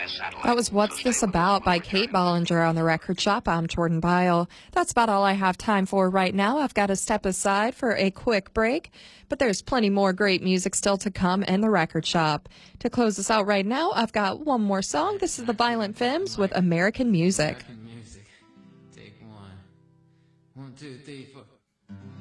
That was What's This About by Kate Bollinger on The Record Shop. I'm Jordan Byle. That's about all I have time for right now. I've got to step aside for a quick break, but there's plenty more great music still to come in The Record Shop. To close us out right now, I've got one more song. This is the Violent Femmes with American Music. American music. Take one. 1, 2, 3, 4.